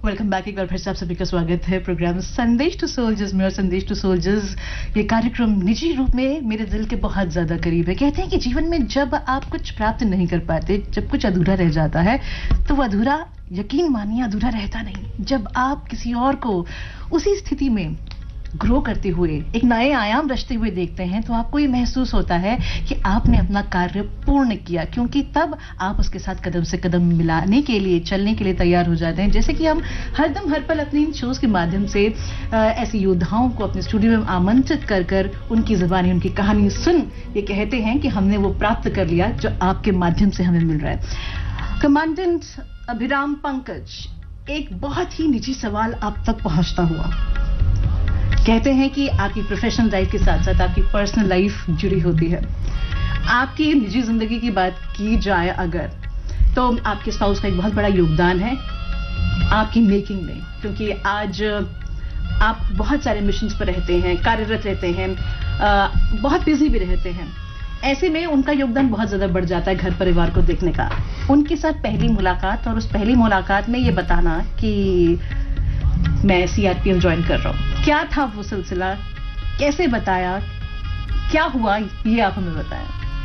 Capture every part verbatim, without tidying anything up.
Welcome back. एक बार फिर से आप सभी का स्वागत है प्रोग्राम संदेश टू सोल्जर्स में। और संदेश टू सोल्जर्स ये कार्यक्रम निजी रूप में मेरे दिल के बहुत ज्यादा करीब है। कहते हैं कि जीवन में जब आप कुछ प्राप्त नहीं कर पाते, जब कुछ अधूरा रह जाता है, तो वो अधूरा, यकीन मानिए, अधूरा रहता नहीं। जब आप किसी और को उसी स्थिति में ग्रो करते हुए, एक नए आयाम रचते हुए देखते हैं, तो आपको ये महसूस होता है कि आपने अपना कार्य पूर्ण किया, क्योंकि तब आप उसके साथ कदम से कदम मिलाने के लिए, चलने के लिए तैयार हो जाते हैं। जैसे कि हम हरदम हर पल अपने इन शोज के माध्यम से ऐसे योद्धाओं को अपने स्टूडियो में आमंत्रित कर कर उनकी जुबानी, उनकी कहानी सुन ये कहते हैं कि हमने वो प्राप्त कर लिया जो आपके माध्यम से हमें मिल रहा है। कमांडेंट अभिराम पंकज, एक बहुत ही निजी सवाल आप तक पहुंचता हुआ। कहते हैं कि आपकी प्रोफेशनल लाइफ के साथ साथ आपकी पर्सनल लाइफ जुड़ी होती है। आपकी निजी जिंदगी की बात की जाए अगर, तो आपके स्पाउस का एक बहुत बड़ा योगदान है आपकी मेकिंग में, क्योंकि आज आप बहुत सारे मिशंस पर रहते हैं, कार्यरत रहते हैं, बहुत बिजी भी रहते हैं। ऐसे में उनका योगदान बहुत ज्यादा बढ़ जाता है घर परिवार को देखने का। उनके साथ पहली मुलाकात, और उस पहली मुलाकात में ये बताना कि मैं सीआरपीएफ ज्वाइन कर रहा हूं, क्या था वो सिलसिला, कैसे बताया, क्या हुआ, ये आप हमें बताएं।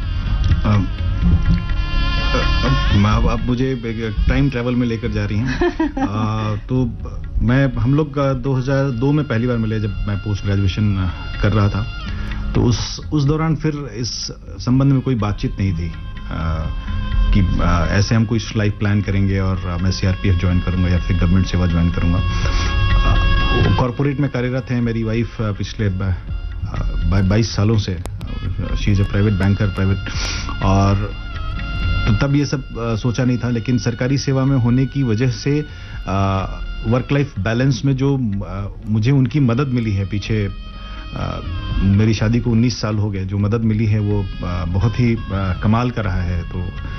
अब आप मुझे टाइम ट्रैवल में लेकर जा रही हैं। आ, तो मैं हम लोग दो हज़ार दो में पहली बार मिले जब मैं पोस्ट ग्रेजुएशन कर रहा था। तो उस उस दौरान फिर इस संबंध में कोई बातचीत नहीं थी आ, कि आ, ऐसे हम कोई लाइफ प्लान करेंगे और आ, मैं सीआरपीएफ ज्वाइन करूंगा या फिर गवर्नमेंट सेवा ज्वाइन करूंगा। कॉर्पोरेट में कार्यरत हैं मेरी वाइफ पिछले बाईस सालों से। She is a private banker, private, और तो तब ये सब आ, सोचा नहीं था। लेकिन सरकारी सेवा में होने की वजह से वर्क लाइफ बैलेंस में जो आ, मुझे उनकी मदद मिली है, पीछे आ, मेरी शादी को उन्नीस साल हो गए, जो मदद मिली है वो आ, बहुत ही आ, कमाल का रहा है। तो